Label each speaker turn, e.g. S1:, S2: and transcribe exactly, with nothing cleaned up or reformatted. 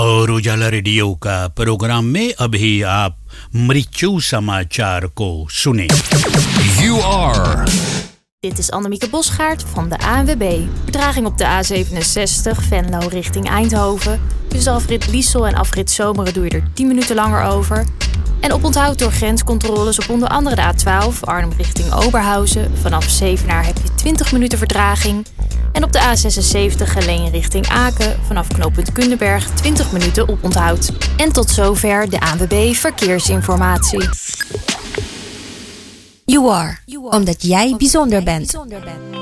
S1: और उजाला रेडियो का प्रोग्राम में अभी आप मृत्यु समाचार को सुने.
S2: You are.
S3: Dit is Annemieke Bosgaard van de A N W B. Vertraging op de A zevenenzestig Venlo richting Eindhoven. Tussen afrit Liesel en afrit Zomeren doe je er tien minuten langer over. En oponthoud door grenscontroles op onder andere de A twaalf Arnhem richting Oberhausen. Vanaf Zevenaar heb je twintig minuten vertraging. En op de A zesenzeventig Geleen richting Aken. Vanaf knooppunt Kundenberg twintig minuten oponthoud. En tot zover de A N W B Verkeersinformatie.
S4: You are, omdat jij bijzonder bent.